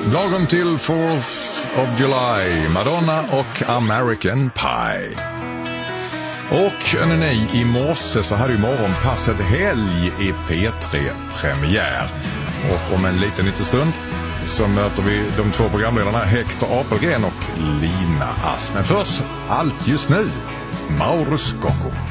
Lagom till 4th of July, Madonna och American Pie. Och ni, i morse så hade ju morgonpasset helg i P3-premiär. Och om en liten stund så möter vi de två programledarna Hector Apelgren och Lina Ass. Men först, allt just nu, Mauro Scocco.